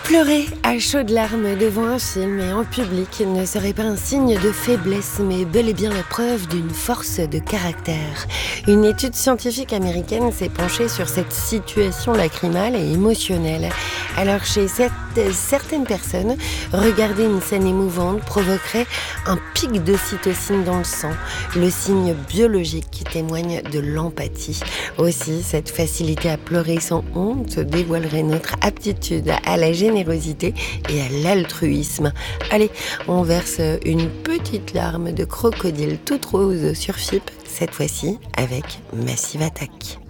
Pleurer à chaudes larmes devant un film et en public ne serait pas un signe de faiblesse, mais bel et bien la preuve d'une force de caractère. Une étude scientifique américaine s'est penchée sur cette situation lacrymale et émotionnelle. Alors chez certaines personnes, regarder une scène émouvante provoquerait un pic d'ocytocine dans le sang, le signe biologique qui témoigne de l'empathie. Aussi, cette facilité à pleurer sans honte dévoilerait notre aptitude à la générosité et à l'altruisme. Allez, on verse une petite larme de crocodile toute rose sur FIP, cette fois-ci avec Massive Attack.